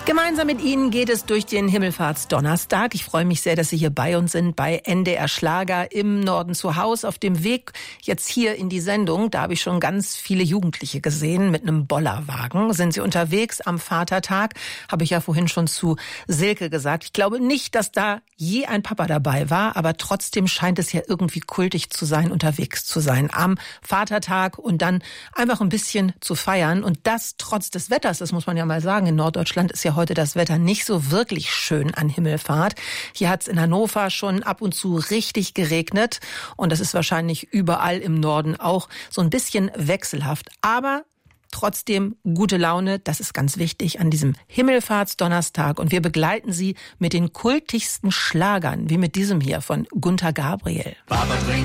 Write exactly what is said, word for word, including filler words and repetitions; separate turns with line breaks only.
Gemeinsam mit Ihnen geht es durch den Himmelfahrtsdonnerstag. Ich freue mich sehr, dass Sie hier bei uns sind bei N D R Schlager im Norden zu Hause. Auf dem Weg jetzt hier in die Sendung, da habe ich schon ganz viele Jugendliche gesehen mit einem Bollerwagen. Sind sie unterwegs am Vatertag? Habe ich ja vorhin schon zu Silke gesagt. Ich glaube nicht, dass da je ein Papa dabei war, aber trotzdem scheint es ja irgendwie kultig zu sein, unterwegs zu sein am Vatertag und dann einfach ein bisschen zu feiern. Und das trotz des Wetters, das muss man ja mal sagen. In Norddeutschland ist ja heute das Wetter nicht so wirklich schön an Himmelfahrt. Hier hat es in Hannover schon ab und zu richtig geregnet und das ist wahrscheinlich überall im Norden auch so ein bisschen wechselhaft. Aber trotzdem gute Laune, das ist ganz wichtig an diesem Himmelfahrtsdonnerstag und wir begleiten Sie mit den kultigsten Schlagern, wie mit diesem hier von Gunter Gabriel.
Papa bringt